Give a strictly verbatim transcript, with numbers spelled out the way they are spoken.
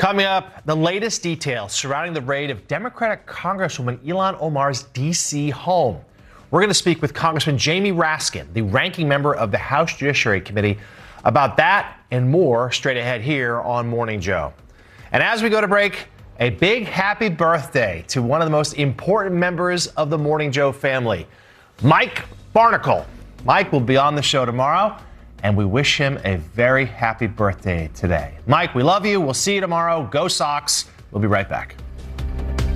Coming up, the latest details surrounding the raid of Democratic Congresswoman Ilhan Omar's D C home. We're going to speak with Congressman Jamie Raskin, the ranking member of the House Judiciary Committee, about that and more straight ahead here on Morning Joe. And as we go to break, a big happy birthday to one of the most important members of the Morning Joe family, Mike Barnicle. Mike will be on the show tomorrow, and we wish him a very happy birthday today. Mike, we love you. We'll see you tomorrow. Go Sox. We'll be right back.